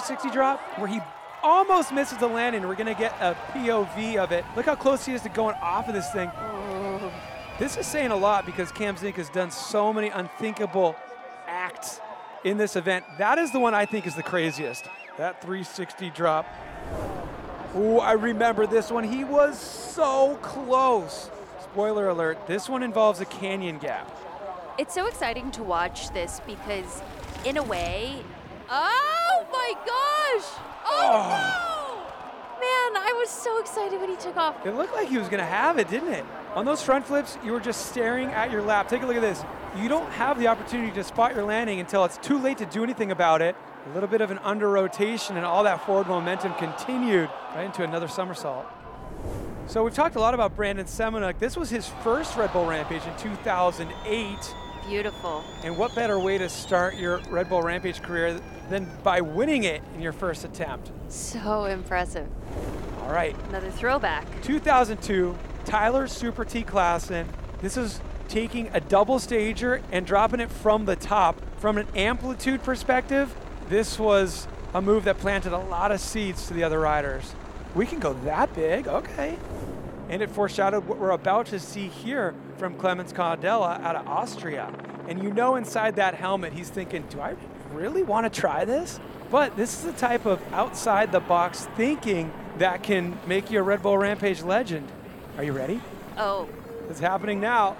360 drop where he almost misses the landing. We're gonna get a POV of it. Look how close he is to going off of this thing. This is saying a lot because Cam Zink has done so many unthinkable acts in this event. That is the one I think is the craziest. That 360 drop. Ooh, I remember this one. He was so close. Spoiler alert, this one involves a canyon gap. It's so exciting to watch this because, in a way, oh my gosh! Oh, no! Man, I was so excited when he took off. It looked like he was gonna have it, didn't it? On those front flips, you were just staring at your lap. Take a look at this. You don't have the opportunity to spot your landing until it's too late to do anything about it. A little bit of an under rotation and all that forward momentum continued right into another somersault. So we've talked a lot about Brandon Semenuk. This was his first Red Bull Rampage in 2008. Beautiful. And what better way to start your Red Bull Rampage career than by winning it in your first attempt? So impressive. All right. Another throwback. 2002, Tyler Super T Klassen. This is taking a double stager and dropping it from the top. From an amplitude perspective, this was a move that planted a lot of seeds to the other riders. We can go that big, okay. And it foreshadowed what we're about to see here from Clemens Cardella out of Austria. And you know inside that helmet, he's thinking, do I really want to try this? But this is the type of outside the box thinking that can make you a Red Bull Rampage legend. Are you ready? Oh. It's happening now.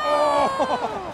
Oh!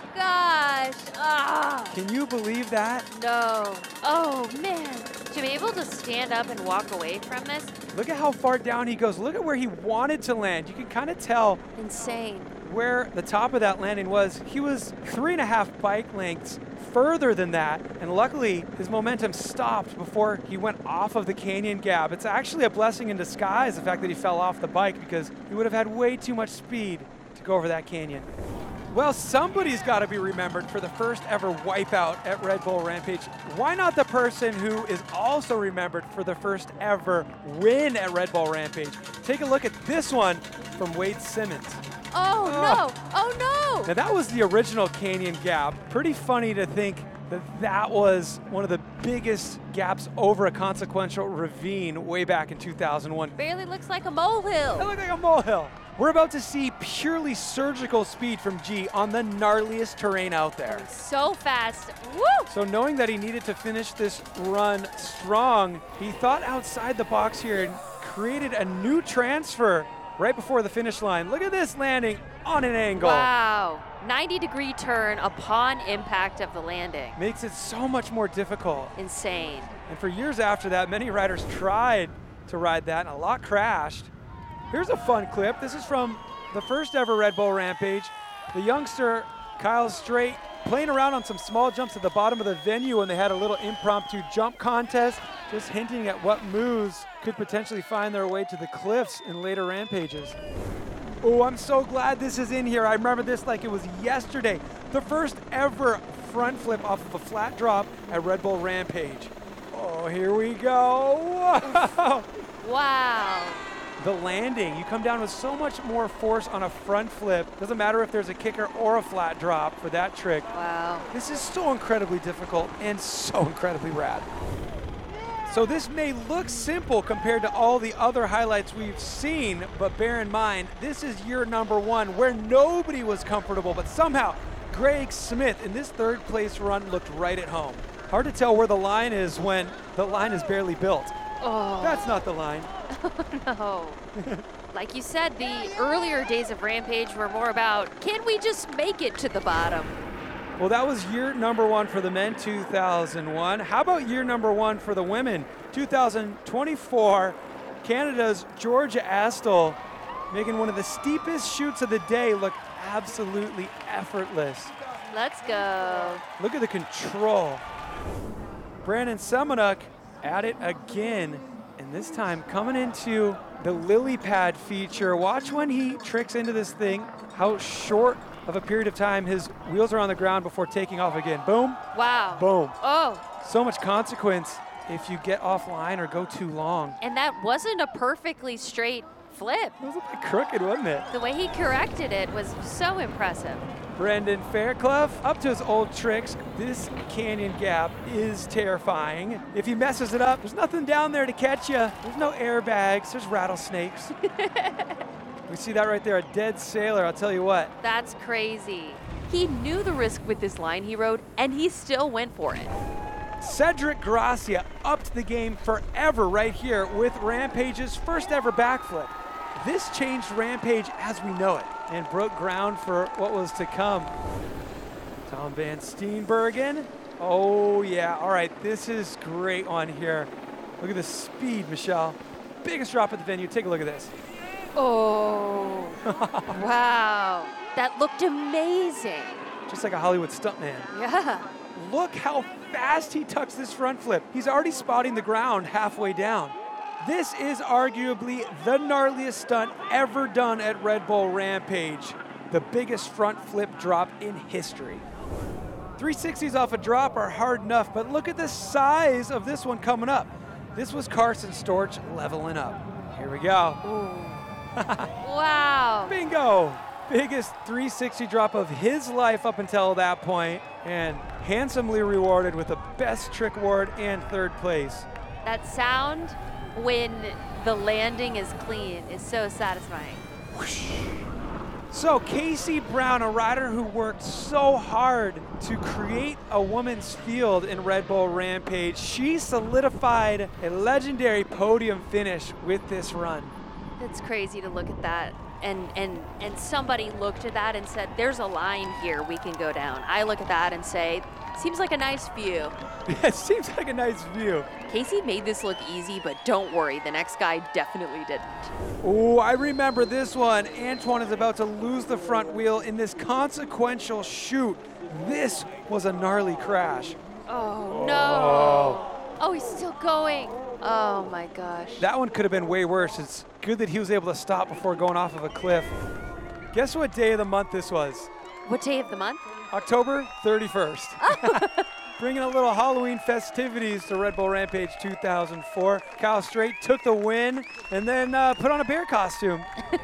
Gosh. Ah. Can you believe that? No. Oh, man. To be able to stand up and walk away from this? Look at how far down he goes. Look at where he wanted to land. You can kind of tell Insane. where the top of that landing was. He was 3.5 bike lengths further than that, and luckily his momentum stopped before he went off of the canyon gap. It's actually a blessing in disguise, the fact that he fell off the bike, because he would have had way too much speed to go over that canyon. Well, somebody's got to be remembered for the first ever wipeout at Red Bull Rampage. Why not the person who is also remembered for the first ever win at Red Bull Rampage? Take a look at this one from Wade Simmons. Oh, no. Oh, no. Now, that was the original canyon gap. Pretty funny to think that that was one of the biggest gaps over a consequential ravine way back in 2001. Barely looks like a molehill. It looked like a molehill. We're about to see purely surgical speed from G on the gnarliest terrain out there. So fast. Woo! So knowing that he needed to finish this run strong, he thought outside the box here and created a new transfer right before the finish line. Look at this landing on an angle. Wow. 90-degree turn upon impact of the landing. Makes it so much more difficult. Insane. And for years after that, many riders tried to ride that, and a lot crashed. Here's a fun clip. This is from the first ever Red Bull Rampage. The youngster, Kyle Straight, playing around on some small jumps at the bottom of the venue when they had a little impromptu jump contest, just hinting at what moves could potentially find their way to the cliffs in later Rampages. Oh, I'm so glad this is in here. I remember this like it was yesterday. The first ever front flip off of a flat drop at Red Bull Rampage. Oh, here we go. Whoa. Wow. The landing, you come down with so much more force on a front flip. Doesn't matter if there's a kicker or a flat drop for that trick. Wow. This is so incredibly difficult and so incredibly rad. So this may look simple compared to all the other highlights we've seen, but bear in mind, this is year number one where nobody was comfortable, but somehow Greg Smith in this third place run looked right at home. Hard to tell where the line is when the line is barely built. Oh. That's not the line. No. Like you said, the earlier days of Rampage were more about, can we just make it to the bottom? Well, that was year number one for the men, 2001. How about year number one for the women? 2024, Canada's Georgia Astle making one of the steepest chutes of the day look absolutely effortless. Let's go. Look at the control. Brandon Semenuk at it again, and this time coming into the lily pad feature. Watch when he tricks into this thing, how short of a period of time his wheels are on the ground before taking off again. Boom. Wow. Boom. Oh. So much consequence if you get offline or go too long. And that wasn't a perfectly straight flip. It was a bit crooked, wasn't it? The way he corrected it was so impressive. Brendan Fairclough up to his old tricks. This canyon gap is terrifying. If he messes it up, there's nothing down there to catch you. There's no airbags, there's rattlesnakes. We see that right there, a dead sailor, I'll tell you what. That's crazy. He knew the risk with this line he rode, and he still went for it. Cedric Gracia upped the game forever right here with Rampage's first ever backflip. This changed Rampage as we know it and broke ground for what was to come. Tom Van Steenbergen. Oh yeah, all right, this is great on here. Look at the speed, Michelle. Biggest drop at the venue, take a look at this. Oh, wow. That looked amazing. Just like a Hollywood stuntman. Yeah. Look how fast he tucks this front flip. He's already spotting the ground halfway down. This is arguably the gnarliest stunt ever done at Red Bull Rampage. The biggest front flip drop in history. 360s off a drop are hard enough, but look at the size of this one coming up. This was Carson Storch leveling up. Here we go. Wow. Bingo! Biggest 360 drop of his life up until that point, and handsomely rewarded with the best trick award and third place. That sound when the landing is clean is so satisfying. Whoosh. So Casey Brown, a rider who worked so hard to create a women's field in Red Bull Rampage, she solidified a legendary podium finish with this run. It's crazy to look at that. And somebody looked at that and said, there's a line here we can go down. I look at that and say, seems like a nice view. It seems like a nice view. Casey made this look easy, but don't worry, the next guy definitely didn't. Oh, I remember this one. Antoine is about to lose the front wheel in this consequential shoot. This was a gnarly crash. Oh, no. Oh, he's still going. Oh, my gosh. That one could have been way worse. It's good that he was able to stop before going off of a cliff. Guess what day of the month this was? What day of the month? October 31st. Bringing a little Halloween festivities to Red Bull Rampage 2004. Kyle Straight took the win and then put on a bear costume.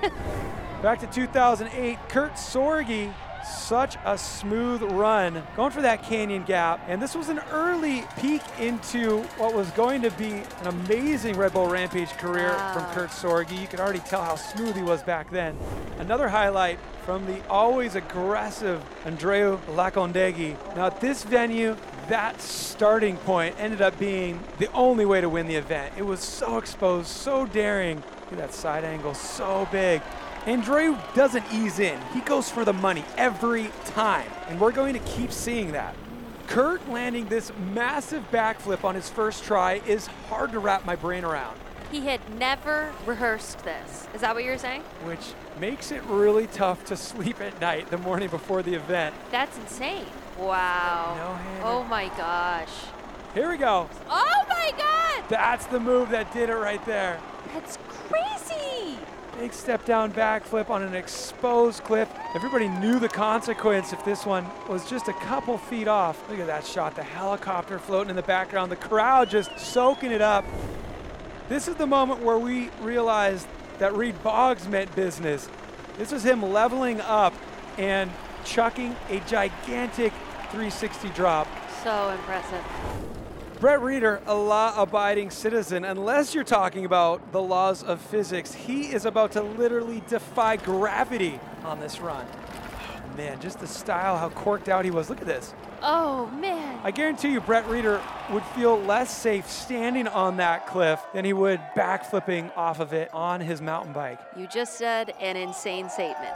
Back to 2008, Kurt Sorge, such a smooth run, going for that canyon gap. And this was an early peek into what was going to be an amazing Red Bull Rampage career from Kurt Sorge. You could already tell how smooth he was back then. Another highlight from the always aggressive Andreu Lacondegui. Now at this venue, that starting point ended up being the only way to win the event. It was so exposed, so daring. Look at that side angle, so big. Andreu doesn't ease in. He goes for the money every time, and we're going to keep seeing that. Kurt landing this massive backflip on his first try is hard to wrap my brain around. He had never rehearsed this. Is that what you're saying? Which makes it really tough to sleep at night the morning before the event. That's insane. Wow. No-hander. Oh my gosh. Here we go. Oh my God! That's the move that did it right there. That's crazy. Big step down backflip on an exposed cliff. Everybody knew the consequence if this one was just a couple feet off. Look at that shot, the helicopter floating in the background, the crowd just soaking it up. This is the moment where we realized that Reed Boggs meant business. This was him leveling up and chucking a gigantic 360 drop. So impressive. Brett Reeder, a law-abiding citizen, unless you're talking about the laws of physics, he is about to literally defy gravity on this run. Oh, man, just the style, how corked out he was. Look at this. Oh, man. I guarantee you Brett Reeder would feel less safe standing on that cliff than he would backflipping off of it on his mountain bike. You just said an insane statement.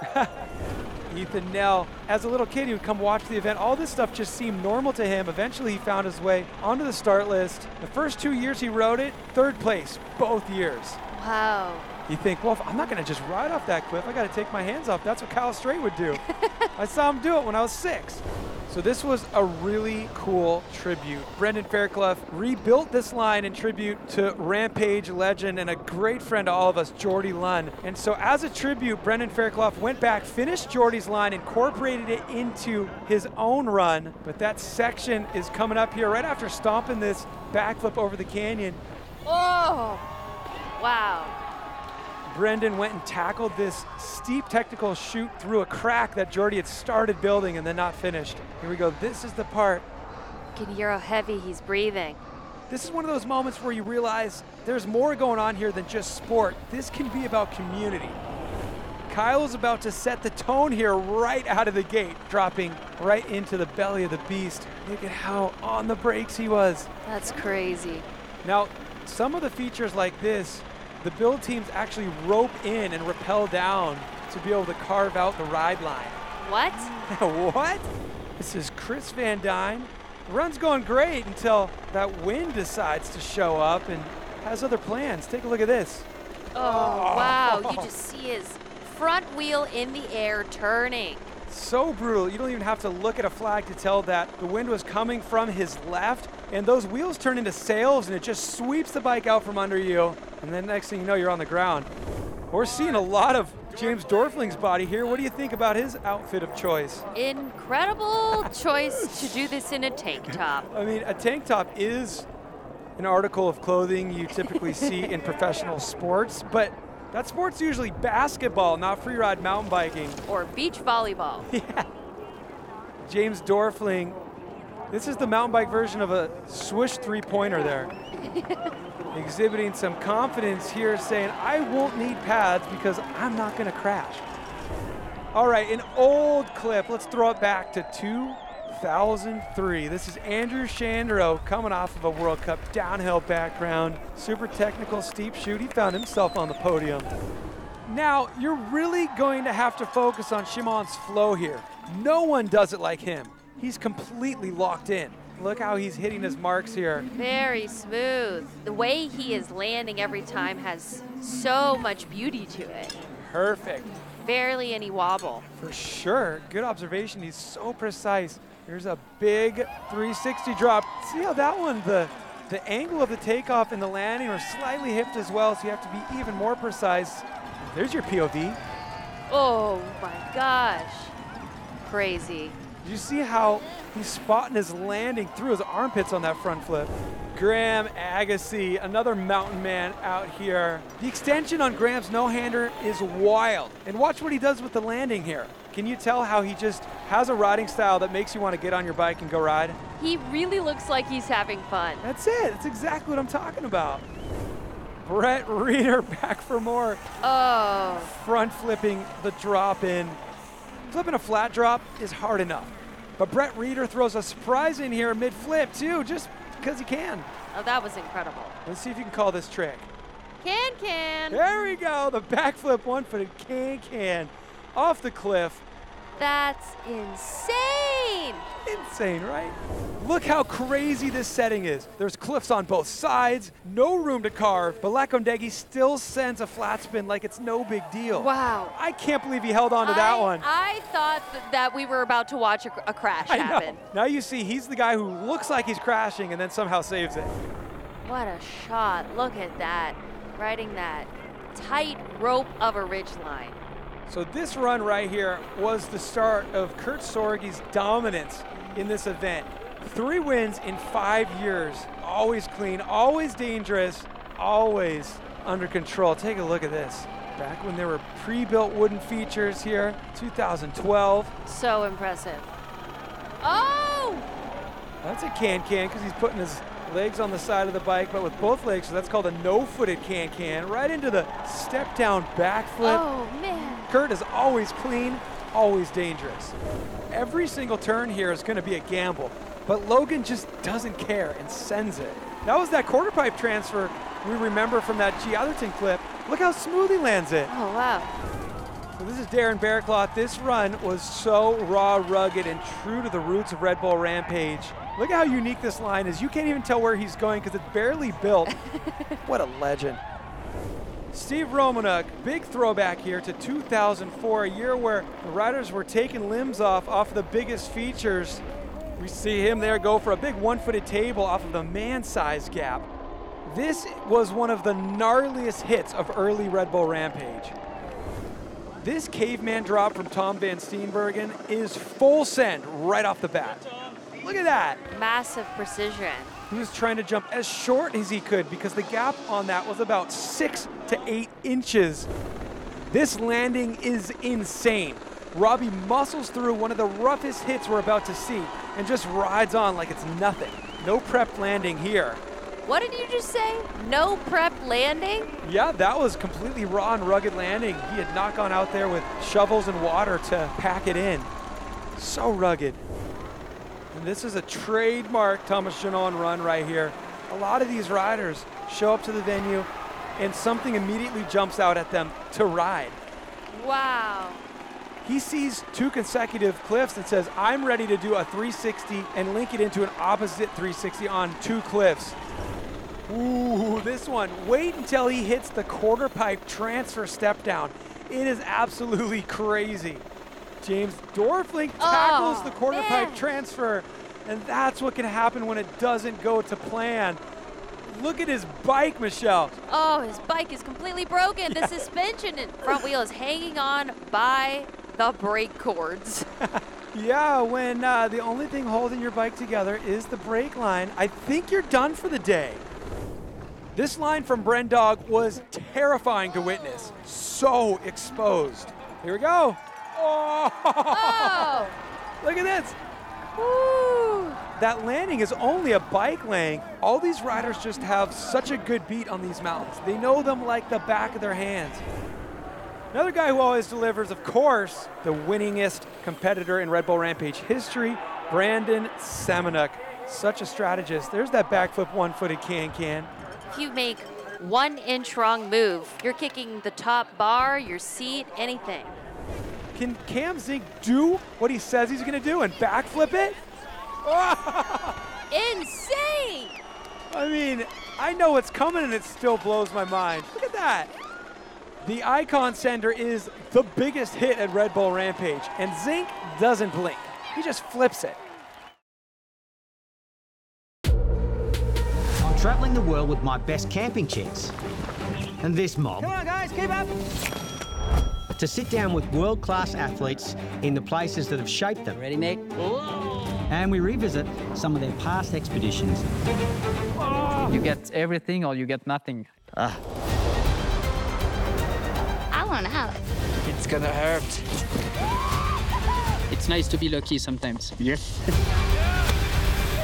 Ethan Nell, as a little kid, he would come watch the event. All this stuff just seemed normal to him. Eventually, he found his way onto the start list. The first 2 years he rode it, third place, both years. Wow. You think, well, I'm not going to just ride off that cliff. I got to take my hands off. That's what Kyle Straight would do. I saw him do it when I was 6. So this was a really cool tribute. Brendan Fairclough rebuilt this line in tribute to Rampage legend and a great friend to all of us, Jordy Lunn. And so as a tribute, Brendan Fairclough went back, finished Jordy's line, incorporated it into his own run. But that section is coming up here right after stomping this backflip over the canyon. Oh, wow. Brendan went and tackled this steep technical chute through a crack that Jordy had started building and then not finished. Here we go. This is the part. You can hear how heavy he's breathing. This is one of those moments where you realize there's more going on here than just sport. This can be about community. Kyle is about to set the tone here right out of the gate, dropping right into the belly of the beast. Look at how on the brakes he was. That's crazy. Now, some of the features like this, the build teams actually rope in and rappel down to be able to carve out the ride line. What? What? This is Chris Van Dyne. The run's going great until that wind decides to show up and has other plans. Take a look at this. Oh, wow. You just see his front wheel in the air turning. So brutal. You don't even have to look at a flag to tell that the wind was coming from his left, and those wheels turn into sails, and it just sweeps the bike out from under you, and then next thing you know, you're on the ground. We're seeing a lot of James Dorfling's body here. What do you think about his outfit of choice? Incredible choice to do this in a tank top. I mean, a tank top is an article of clothing you typically see in professional sports, but that sport's usually basketball, not freeride mountain biking. Or beach volleyball. Yeah. James Dorfling, this is the mountain bike version of a swoosh three-pointer there. Exhibiting some confidence here, saying, I won't need pads because I'm not gonna crash. All right, an old clip. Let's throw it back to 2003. This is Andrew Shandro coming off of a World Cup downhill background. Super technical steep chute. He found himself on the podium. Now, you're really going to have to focus on Shimon's flow here. No one does it like him. He's completely locked in. Look how he's hitting his marks here. Very smooth. The way he is landing every time has so much beauty to it. Perfect. Barely any wobble. For sure. Good observation. He's so precise. Here's a big 360 drop. See how that one, the angle of the takeoff and the landing are slightly hipped as well, so you have to be even more precise. There's your POV. Oh my gosh. Crazy. Did you see how he's spotting his landing through his armpits on that front flip? Graham Agassi, another mountain man out here. The extension on Graham's no-hander is wild. And watch what he does with the landing here. Can you tell how he just has a riding style that makes you want to get on your bike and go ride? He really looks like he's having fun. That's it. That's exactly what I'm talking about. Brett Reeder back for more. Oh. Front flipping the drop in. Flipping a flat drop is hard enough. But Brett Reeder throws a surprise in here mid-flip too, just because he can. Oh, that was incredible. Let's see if you can call this trick. Can. There we go, the backflip one-footed can off the cliff. That's insane. Insane, right? Look how crazy this setting is. There's cliffs on both sides, no room to carve, but Lacondegui still sends a flat spin like it's no big deal. Wow. I can't believe he held on to that one. I thought that we were about to watch a crash happen. Now you see he's the guy who looks like he's crashing and then somehow saves it. What a shot. Look at that. Riding that tight rope of a ridgeline. So this run right here was the start of Kurt Sorge's dominance in this event. 3 wins in 5 years. Always clean, always dangerous, always under control. Take a look at this. Back when there were pre-built wooden features here, 2012. So impressive. Oh! That's a can because he's putting his legs on the side of the bike, but with both legs, so that's called a no-footed can right into the step-down backflip. Oh, man. Kurt is always clean, always dangerous. Every single turn here is going to be a gamble, but Logan just doesn't care and sends it. That was that quarter pipe transfer we remember from that G. Atherton clip. Look how smooth he lands it. Oh, wow. So this is Darren Bearcloth. This run was so raw, rugged, and true to the roots of Red Bull Rampage. Look at how unique this line is. You can't even tell where he's going because it's barely built. What a legend. Steve Romanuk, big throwback here to 2004, a year where the riders were taking limbs off the biggest features. We see him there go for a big one-footed table off of the man-size gap. This was one of the gnarliest hits of early Red Bull Rampage. This caveman drop from Tom Van Steenbergen is full send right off the bat. Look at that. Massive precision. He was trying to jump as short as he could because the gap on that was about 6 to 8 inches. This landing is insane. Robbie muscles through one of the roughest hits we're about to see and just rides on like it's nothing. No prep landing here. What did you just say? No prep landing? Yeah, that was completely raw and rugged landing. He had not gone out there with shovels and water to pack it in. So rugged. And this is a trademark Thomas Janon run right here. A lot of these riders show up to the venue and something immediately jumps out at them to ride. Wow. He sees 2 consecutive cliffs and says, I'm ready to do a 360 and link it into an opposite 360 on 2 cliffs. Ooh, this one. Wait until he hits the quarter pipe transfer step down. It is absolutely crazy. James Dorfling tackles the quarter pipe transfer, and that's what can happen when it doesn't go to plan. Look at his bike, Michelle. Oh, his bike is completely broken. The suspension and front wheel is hanging on by the brake cords. Yeah, when the only thing holding your bike together is the brake line, I think you're done for the day. This line from Brendog was terrifying to witness. So exposed. Here we go. Oh! Look at this. Woo. That landing is only a bike lane. All these riders just have such a good beat on these mountains. They know them like the back of their hands. Another guy who always delivers, of course, the winningest competitor in Red Bull Rampage history, Brandon Semenuk. Such a strategist. There's that backflip one-footed can-can. If you make 1 inch wrong move, you're kicking the top bar, your seat, anything. Can Cam Zink do what he says he's gonna do and backflip it? Insane! I mean, I know what's coming and it still blows my mind. Look at that. The Icon Sender is the biggest hit at Red Bull Rampage, and Zink doesn't blink. He just flips it. I'm traveling the world with my best camping chicks. And this mob. Come on, guys, keep up. To sit down with world-class athletes in the places that have shaped them. Ready, Nick? And we revisit some of their past expeditions. You get everything or you get nothing. I want out. It's gonna hurt. It's nice to be lucky sometimes. Yes.